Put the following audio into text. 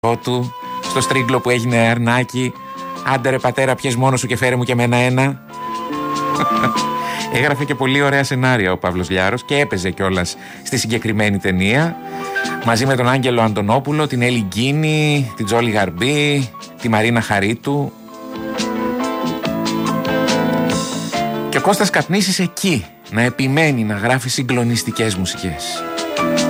του, στο στρίγκλο που έγινε αρνάκι. Άντε ρε πατέρα, πιες μόνο σου και φέρε μου και εμένα ένα. Έγραφε και πολύ ωραία σενάρια ο Παύλος Λιάρος και έπαιζε κιόλας στη συγκεκριμένη ταινία μαζί με τον Άγγελο Αντωνόπουλο, την Έλλη Γκίνη, την Τζόλη Γαρμπή, τη Μαρίνα Χαρίτου. Και ο Κώστας Καπνίσης εκεί να επιμένει να γράφει συγκλονιστικές μουσικές.